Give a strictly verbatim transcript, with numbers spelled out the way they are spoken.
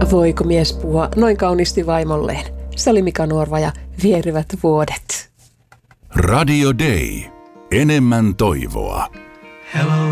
Voiko mies puhua noin kauniisti vaimolleen? Se oli Mika Nuorva ja Vierivät vuodet. Radio Day. Enemmän toivoa. Hello